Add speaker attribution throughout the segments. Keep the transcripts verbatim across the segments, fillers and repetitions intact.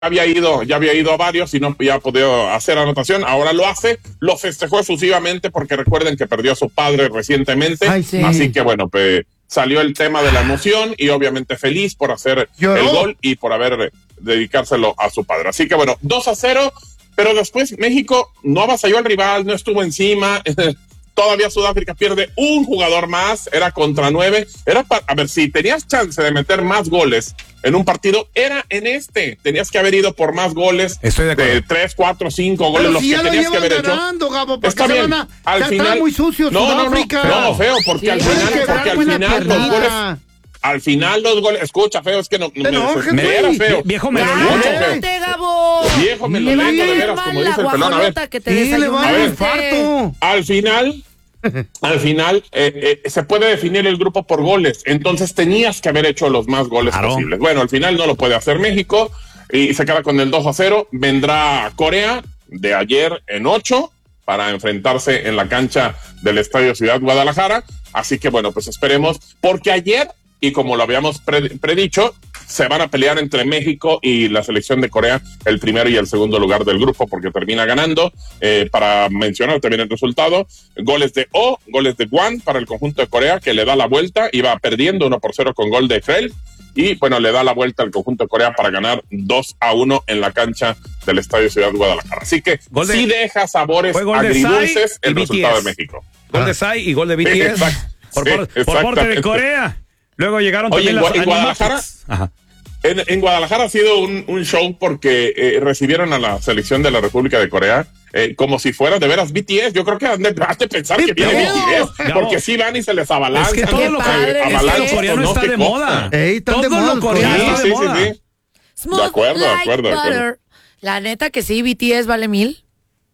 Speaker 1: había ido, ya había ido a varios y no había podido hacer anotación, ahora lo hace, lo festejó efusivamente porque recuerden que perdió a su padre recientemente,
Speaker 2: Ay, sí.
Speaker 1: así que bueno, pues salió el tema de la emoción y obviamente feliz por hacer
Speaker 2: Lloró.
Speaker 1: el gol y por haber dedicárselo a su padre. Así que bueno, dos a cero, pero después México no avasalló al rival, no estuvo encima. Todavía Sudáfrica pierde un jugador más, era contra nueve. Era para, a ver, si tenías chance de meter más goles en un partido, era en este. Tenías que haber ido por más goles.
Speaker 3: Estoy de acuerdo.
Speaker 1: De tres, cuatro, cinco goles,
Speaker 2: Pero
Speaker 1: los
Speaker 2: si
Speaker 1: que
Speaker 2: ya lo
Speaker 1: tenías que
Speaker 2: llevan
Speaker 1: haber
Speaker 2: ganando,
Speaker 1: hecho.
Speaker 2: Gabo, ¿por
Speaker 1: Está
Speaker 2: qué se
Speaker 1: bien.
Speaker 2: van a-
Speaker 1: Al
Speaker 2: ya
Speaker 1: final,
Speaker 2: está muy sucio
Speaker 1: no, no, no,
Speaker 2: Sudáfrica.
Speaker 1: no, feo, porque
Speaker 2: Sí,
Speaker 1: al
Speaker 2: pueden
Speaker 1: final,
Speaker 2: quebrar
Speaker 1: porque al
Speaker 2: una
Speaker 1: final los
Speaker 2: piernita.
Speaker 1: goles. Al final los goles, escucha, feo, es que no,
Speaker 2: Te
Speaker 1: me,
Speaker 2: enojes,
Speaker 1: me
Speaker 2: güey.
Speaker 1: era feo.
Speaker 3: Viejo me
Speaker 1: Mucho
Speaker 3: lo
Speaker 1: feo.
Speaker 4: ¡Cállate, Gabo!
Speaker 1: Viejo me lo
Speaker 2: Le va a
Speaker 1: lento, de
Speaker 2: ir
Speaker 1: veras,
Speaker 4: mal
Speaker 1: como
Speaker 4: la
Speaker 1: dice el pelón. A ver,
Speaker 4: guajolota que te
Speaker 2: Sí, le va a dar
Speaker 4: desayunaste.
Speaker 2: infarto.
Speaker 1: al final, al final, eh, eh, se puede definir el grupo por goles. Entonces tenías que haber hecho los más goles
Speaker 3: Claro.
Speaker 1: posibles. Bueno, al final no lo puede hacer México y se queda con el dos a cero. Vendrá Corea de ayer en ocho para enfrentarse en la cancha del Estadio Ciudad Guadalajara. Así que bueno, pues esperemos, porque ayer, y como lo habíamos pre- predicho, se van a pelear entre México y la selección de Corea el primero y el segundo lugar del grupo, porque termina ganando. Eh, para mencionar también el resultado, goles de O, goles de Won para el conjunto de Corea, que le da la vuelta, iba perdiendo uno por cero con gol de Krell, y bueno, le da la vuelta al conjunto de Corea para ganar dos a uno en la cancha del Estadio Ciudad Guadalajara. Así que
Speaker 3: Gol de-
Speaker 1: sí deja sabores
Speaker 3: fue gol de
Speaker 1: agridulces
Speaker 3: Sai y
Speaker 1: el resultado
Speaker 3: B T
Speaker 1: de
Speaker 3: S.
Speaker 1: México.
Speaker 3: Gol de Sai y gol de B T S.
Speaker 1: Exacto.
Speaker 3: Por,
Speaker 1: Sí,
Speaker 3: por, por parte de
Speaker 1: exactamente.
Speaker 3: Corea. Luego llegaron
Speaker 1: Oye,
Speaker 3: también
Speaker 1: en
Speaker 3: las
Speaker 1: Gua- en Guadalajara-
Speaker 3: Animatrix. Ajá.
Speaker 1: En, en Guadalajara ha sido un, un show porque eh, recibieron a la selección de la República de Corea eh, como si fuera de veras B T S. Yo creo que han de, has de pensar que viene B T S,
Speaker 3: Gabo.
Speaker 1: porque sí van y se les avalanzan.
Speaker 3: Es que todo
Speaker 4: Qué
Speaker 3: lo,
Speaker 4: padre,
Speaker 3: es que
Speaker 1: avalanzan,
Speaker 3: lo coreano
Speaker 1: ¿no?
Speaker 3: está
Speaker 1: Qué
Speaker 3: de
Speaker 1: cosa.
Speaker 3: moda.
Speaker 2: Ey, están
Speaker 3: todo
Speaker 2: de moda
Speaker 3: lo
Speaker 2: los
Speaker 3: coreano
Speaker 2: coreanos.
Speaker 3: está
Speaker 1: Sí,
Speaker 3: de
Speaker 1: sí,
Speaker 3: moda.
Speaker 1: sí, sí.
Speaker 4: Smooth
Speaker 1: De acuerdo, de
Speaker 4: like
Speaker 1: acuerdo, de acuerdo.
Speaker 4: butter. La neta que sí, B T S vale mil.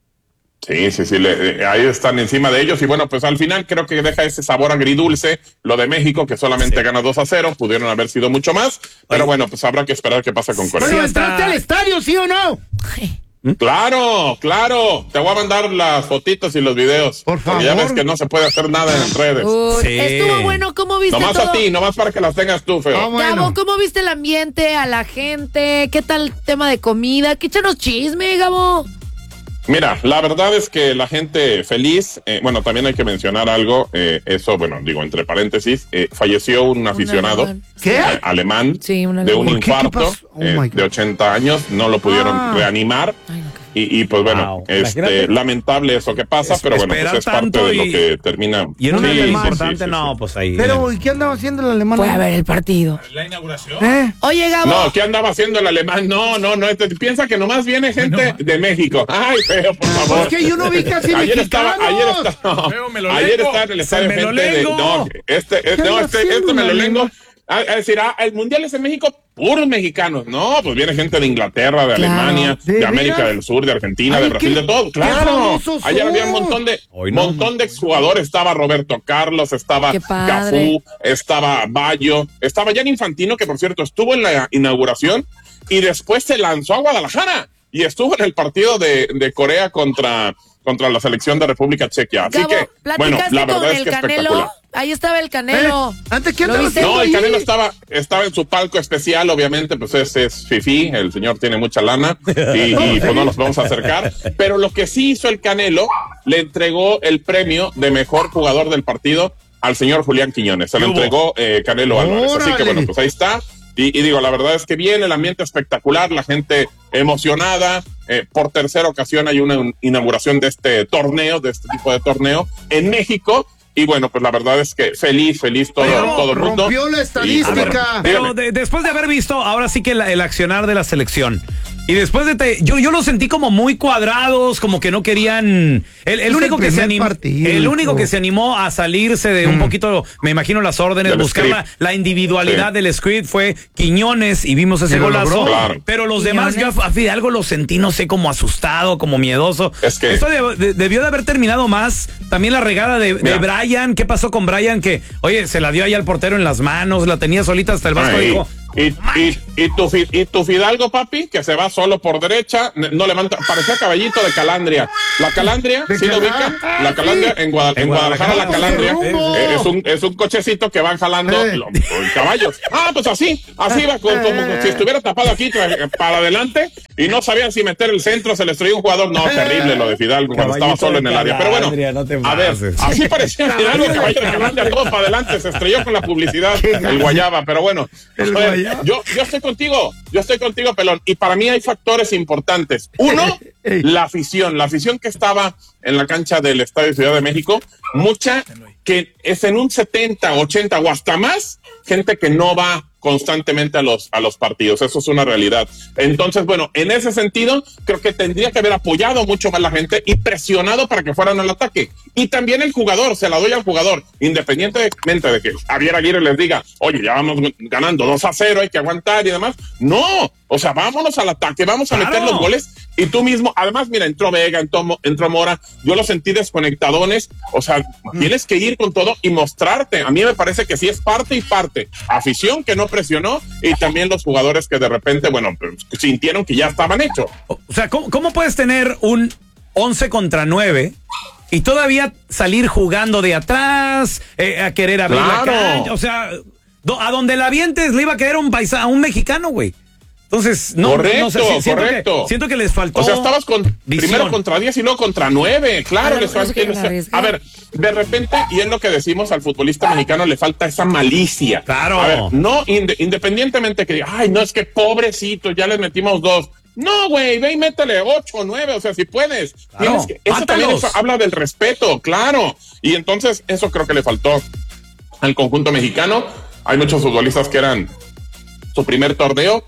Speaker 1: Sí, sí, sí, le- eh, ahí están encima de ellos y bueno, pues al final creo que deja ese sabor agridulce lo de México, que solamente
Speaker 3: Sí.
Speaker 1: gana dos a cero, pudieron haber sido mucho más, pero
Speaker 3: Oye.
Speaker 1: bueno, pues habrá que esperar qué pasa con Corea.
Speaker 2: Bueno,
Speaker 3: Sí, hasta-
Speaker 2: ¿entraste al estadio, sí o no?
Speaker 1: Claro, claro, te voy a mandar las fotitos y los videos.
Speaker 2: Por
Speaker 1: porque ya
Speaker 2: favor.
Speaker 1: ves que no se puede hacer nada en redes.
Speaker 4: Uy,
Speaker 3: Sí.
Speaker 4: Estuvo bueno, ¿cómo viste
Speaker 1: Nomás
Speaker 4: todo?
Speaker 1: a ti, nomás para que las tengas tú, feo.
Speaker 2: Ah, bueno.
Speaker 4: Gabo, ¿cómo viste el ambiente, a la gente? ¿Qué tal el tema de comida? ¿Qué échanos chisme, Gabo?
Speaker 1: Mira, la verdad es que la gente feliz, eh, bueno, también hay que mencionar algo, eh, eso, bueno, digo, entre paréntesis, eh, falleció un aficionado
Speaker 4: alemán.
Speaker 2: ¿Qué?
Speaker 1: eh, alemán
Speaker 4: Sí, un
Speaker 1: de un
Speaker 4: alemán.
Speaker 2: ¿Por qué? ¿Qué
Speaker 1: infarto
Speaker 2: pasó? Oh,
Speaker 1: eh,
Speaker 2: my
Speaker 1: de
Speaker 2: God.
Speaker 1: ochenta años, no lo pudieron
Speaker 2: Ah.
Speaker 1: reanimar.
Speaker 4: Ay, no, qué-
Speaker 1: Y, y, pues bueno,
Speaker 3: Wow.
Speaker 1: este,
Speaker 3: Imagínate.
Speaker 1: lamentable eso que pasa,
Speaker 3: Es-
Speaker 1: pero bueno, pues
Speaker 3: esperar
Speaker 1: es parte
Speaker 3: tanto
Speaker 1: de lo
Speaker 3: y-
Speaker 1: que termina.
Speaker 3: Y en un
Speaker 1: Sí,
Speaker 3: evento
Speaker 1: sí,
Speaker 3: importante,
Speaker 1: sí, sí,
Speaker 3: no,
Speaker 1: sí.
Speaker 3: pues ahí.
Speaker 2: Pero, ¿y qué andaba haciendo el alemán?
Speaker 4: Fue a ver el partido.
Speaker 2: ¿Eh?
Speaker 4: Oye, Gabo.
Speaker 1: No, ¿qué andaba haciendo el alemán? No, no, no, este, piensa que nomás viene gente de México. Ay, feo, por favor.
Speaker 2: Pues que yo no vi casi
Speaker 1: ayer estaba,
Speaker 2: mexicanos.
Speaker 1: ayer estaba, no,
Speaker 3: Feo, me lo
Speaker 1: ayer
Speaker 3: lengo.
Speaker 1: estaba en el estadio
Speaker 3: Se me lo
Speaker 1: gente de,
Speaker 3: lengo.
Speaker 1: no, este,
Speaker 2: ¿Qué
Speaker 1: este, no,
Speaker 2: anda
Speaker 1: este,
Speaker 2: haciendo
Speaker 1: este me lo
Speaker 2: el
Speaker 1: lengo.
Speaker 2: alemán?
Speaker 1: A, a decir, ah, el mundial es en México, puros mexicanos. No, pues viene gente de Inglaterra, de
Speaker 4: Claro.
Speaker 1: Alemania,
Speaker 2: ¿De
Speaker 1: de, América
Speaker 2: veras?
Speaker 1: del Sur, de Argentina,
Speaker 2: Ay,
Speaker 1: de Brasil,
Speaker 2: qué-
Speaker 1: de todo.
Speaker 2: qué
Speaker 1: Claro.
Speaker 2: famosos
Speaker 1: Ayer había un
Speaker 2: son.
Speaker 1: montón de,
Speaker 3: Hoy no,
Speaker 1: montón de exjugadores. Estaba Roberto Carlos, estaba
Speaker 4: Qué padre.
Speaker 1: Cafú, estaba Bayo, estaba Gianni Infantino, que por cierto estuvo en la inauguración y después se lanzó a Guadalajara y estuvo en el partido de, de Corea contra, contra la selección de República Checa. Así
Speaker 4: Gabo,
Speaker 1: que, bueno,
Speaker 4: ¿platicaste
Speaker 1: la
Speaker 4: con
Speaker 1: verdad es
Speaker 4: el
Speaker 1: que
Speaker 4: Canelo?
Speaker 1: espectacular.
Speaker 4: Ahí estaba el Canelo.
Speaker 2: ¿Eh? ¿Antes qué
Speaker 4: ¿Lo
Speaker 2: andaba
Speaker 4: viste?
Speaker 2: haciendo
Speaker 1: No, el
Speaker 2: ahí?
Speaker 1: Canelo estaba, estaba en su palco especial, obviamente, pues ese es fifí, el señor tiene mucha lana y, y, pues no nos vamos a acercar. Pero lo que sí hizo el Canelo, le entregó el premio de mejor jugador del partido al señor Julián Quiñones. Se lo
Speaker 3: ¿Qué hubo?
Speaker 1: entregó eh, Canelo Álvarez. Así que
Speaker 2: ¡Órale!
Speaker 1: bueno, pues ahí está. Y, y digo, la verdad es que bien, el ambiente espectacular, la gente emocionada. Eh, por tercera ocasión hay una inauguración de este torneo, de este tipo de torneo en México. Y bueno, pues la verdad es que feliz, feliz todo,
Speaker 2: Pero
Speaker 1: todo el mundo.
Speaker 2: rompió la
Speaker 1: Y,
Speaker 2: estadística.
Speaker 1: a ver,
Speaker 3: Pero
Speaker 1: dígame.
Speaker 3: de- después de haber visto ahora sí que la- el accionar de la selección y después de te, yo yo los sentí como muy cuadrados, como que no querían el, el
Speaker 2: Es
Speaker 3: único
Speaker 2: el
Speaker 3: que se
Speaker 2: primer
Speaker 3: animó
Speaker 2: partido,
Speaker 3: el único
Speaker 2: hijo.
Speaker 3: que se animó a salirse de un poquito, me imagino las órdenes,
Speaker 1: Del
Speaker 3: buscar la,
Speaker 1: script.
Speaker 3: la individualidad
Speaker 1: Sí.
Speaker 3: del script fue Quiñones y vimos ese
Speaker 2: Se lo
Speaker 3: golazo,
Speaker 2: logró.
Speaker 1: Claro.
Speaker 3: pero los
Speaker 4: Quiñones.
Speaker 3: demás yo a Fidalgo lo sentí no sé como asustado, como miedoso.
Speaker 1: Es que-
Speaker 3: Esto de- de- debió de haber terminado más. También la regada de, de
Speaker 1: Mira.
Speaker 3: Brian, ¿qué pasó con Brian? Que, oye, se la dio ahí al portero en las manos, la tenía solita hasta el vasco,
Speaker 1: Ah, y,
Speaker 3: dijo,
Speaker 1: y, y, y tu, y tu Fidalgo, papi, que se va solo por derecha, no levanta, parecía caballito de Calandria. La Calandria, ¿sí lo ubican? La Calandria, en, Guadal en Guadalajara, la Calandria, eh, es, un, es un cochecito que van jalando eh. los, los caballos. Ah, pues así, así va, como, como si estuviera tapado aquí para adelante y no sabían si meter el centro, se le estrelló un jugador. No, terrible lo de Fidalgo cuando estaba solo en el área. Pero bueno, no a ver, así parecía Fidalgo, caballito de Calandria, todos para adelante, se estrelló con la publicidad, el Guayaba, pero bueno, el a ver, yo, yo estoy contigo, yo estoy contigo, Pelón, y para mí hay factores importantes. Uno, la afición, la afición que estaba en la cancha del Estadio Ciudad de México, mucha que es en un setenta, ochenta o hasta más, gente que no va constantemente a los, a los partidos, eso es una realidad. Entonces, bueno, en ese sentido, creo que tendría que haber apoyado mucho más la gente y presionado para que fueran al ataque. Y también el jugador, se la doy al jugador, independientemente de que Javier Aguirre les diga, oye, ya vamos ganando dos a cero, hay que aguantar y demás. No, o sea, vámonos al ataque, vamos a claro. meter los goles. Y tú mismo, además, mira, entró Vega, entró, entró Mora, yo los sentí desconectadones, o sea, mm. tienes que ir con todo y mostrarte. A mí me parece que sí es parte y parte. Afición que no presionó y también los jugadores que de repente, bueno, sintieron que ya estaban hechos.
Speaker 3: O sea, ¿cómo, cómo puedes tener un once contra nueve y todavía salir jugando de atrás, eh, a querer abrir claro. la cancha? O sea, do, a donde la avientes le iba a quedar un paisa, a un mexicano, güey. Entonces, no,
Speaker 1: correcto,
Speaker 3: no sé, si, siento,
Speaker 1: correcto.
Speaker 3: Que, siento que les faltó.
Speaker 1: O sea, estabas con visión. Primero contra diez y luego contra nueve. Claro, les faltó. A ver, de repente, y es lo que decimos al futbolista mexicano, le falta esa malicia.
Speaker 3: Claro.
Speaker 1: A ver, no, ind independientemente que diga, ay, no, es que pobrecito, ya les metimos dos. No, güey, ve y métele ocho o nueve, o sea, si puedes.
Speaker 3: Claro,
Speaker 1: que, eso también eso habla del respeto, claro. Y entonces, eso creo que le faltó al conjunto mexicano. Hay muchos futbolistas que eran su primer torneo.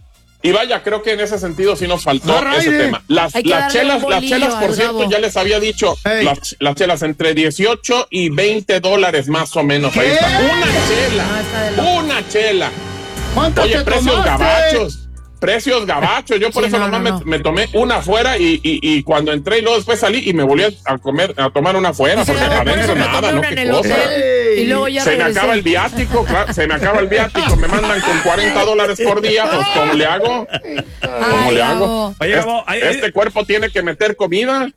Speaker 1: Y vaya, creo que en ese sentido sí nos faltó no, ese tema. Las, las chelas, las chelas, por cierto, ya les había dicho, hey. las, las chelas entre dieciocho y veinte dólares más o menos. ¿Qué? Ahí está. Una chela, no, una chela. Oye, precios tomaste? gabachos. Precios gabachos, yo por sí, eso no, nomás no, no. Me, me tomé una afuera y, y, y cuando entré y luego después salí y me volví a comer, a tomar una afuera, porque adentro nada, no qué cosa.
Speaker 4: Y luego ya
Speaker 1: se
Speaker 4: regresé.
Speaker 1: me acaba el viático, claro, se me acaba el viático, me mandan con cuarenta dólares por día, pues ¿cómo le hago? ¿Cómo Ay, le hago? Oye, este, Gabo, hay, este hay... cuerpo tiene que meter comida.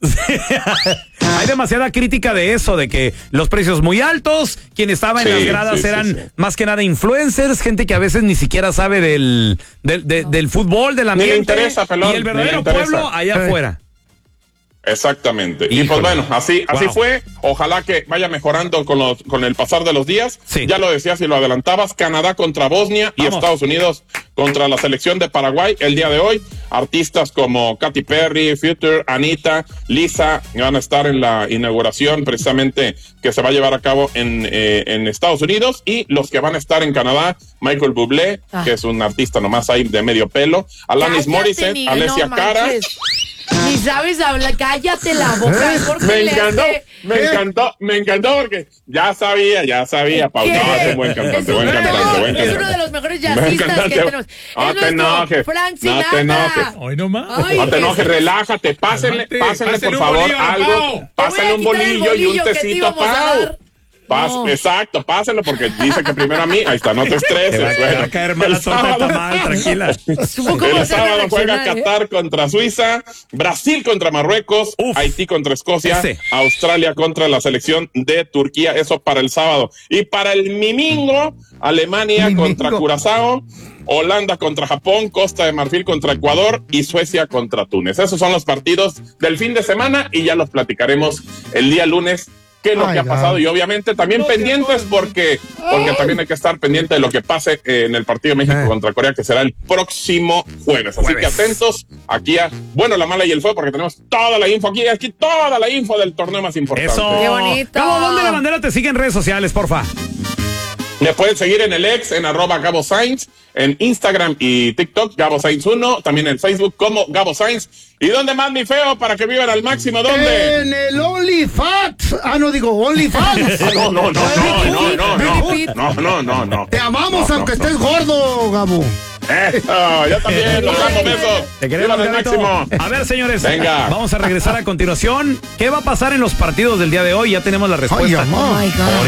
Speaker 3: Hay demasiada crítica de eso, de que los precios muy altos, quien estaba en sí, las gradas sí, eran sí, sí. más que nada influencers, gente que a veces ni siquiera sabe del, del, de, del fútbol, del ambiente.
Speaker 1: Ni le interesa, pelón,
Speaker 3: y el verdadero pueblo allá sí. afuera.
Speaker 1: Exactamente. Híjole. Y pues bueno, así, así wow. fue. Ojalá que vaya mejorando con los, con el pasar de los días. Sí. Ya lo decías y lo adelantabas. Canadá contra Bosnia Vamos. y Estados Unidos contra la selección de Paraguay el día de hoy. Artistas como Katy Perry, Future, Anita, Lisa van a estar en la inauguración precisamente que se va a llevar a cabo en, eh, en Estados Unidos, y los que van a estar en Canadá, Michael Bublé, ah. que es un artista nomás ahí de medio pelo, Alanis Morissette, Miguel, Alessia no Cara.
Speaker 4: Ni sabes hablar, cállate la boca.
Speaker 1: Me encantó, me ¿Qué? encantó, me encantó porque ya sabía, ya sabía, Pau. No, es un buen cantante, buen cantante, buen cantante.
Speaker 4: Es uno de los mejores jazzistas que tenemos.
Speaker 1: No te enojes, no te enojes.
Speaker 3: Hoy no más.
Speaker 1: No te enojes, relájate, pásenle, pásenle por favor algo, pásenle un bolillo y un tecito a Pau. Pas, no. Exacto, pásenlo porque dice que primero a mí. Ahí está, no te estreses.
Speaker 3: Te va, va a caer mal la torta de tamal, tranquila.
Speaker 1: El sábado juega Qatar ¿eh? contra Suiza, Brasil contra Marruecos, Uf, Haití contra Escocia, ese. Australia contra la selección de Turquía. Eso para el sábado. Y para el mimingo, Alemania mimingo. contra Curazao, Holanda contra Japón, Costa de Marfil contra Ecuador y Suecia contra Túnez. Esos son los partidos del fin de semana y ya los platicaremos el día lunes. ¿Qué es lo Ay, que ha pasado? God. Y obviamente también no, pendientes porque, porque también hay que estar pendiente de lo que pase en el partido de México eh. contra Corea, que será el próximo jueves. Así jueves. que atentos aquí a Bueno, la Mala y el Feo, porque tenemos toda la info aquí, aquí toda la info del torneo más importante.
Speaker 3: Eso.
Speaker 4: ¡Qué bonito!
Speaker 3: Gabo, ¿dónde la bandera te sigue en redes sociales, porfa?
Speaker 1: Me pueden seguir en el ex, en arroba Gabo Sainz, en Instagram y TikTok, Gabo Sainz uno, también en Facebook como Gabo Sainz. ¿Y dónde más, mi Feo, para que vivan al máximo? ¿Dónde?
Speaker 2: En el OnlyFans. Ah, no, digo OnlyFans.
Speaker 1: Ah, no, no, no, no, no, no, no, no, no, no, no.
Speaker 2: Te amamos
Speaker 1: no,
Speaker 2: aunque
Speaker 1: no,
Speaker 2: estés
Speaker 1: no.
Speaker 2: gordo, Gabo.
Speaker 1: Eso, yo también, los damos besos.
Speaker 3: Te queremos al máximo. A ver, señores, Venga. vamos a regresar a continuación. ¿Qué va a pasar en los partidos del día de hoy? Ya tenemos la respuesta.
Speaker 2: Ay, oh my God.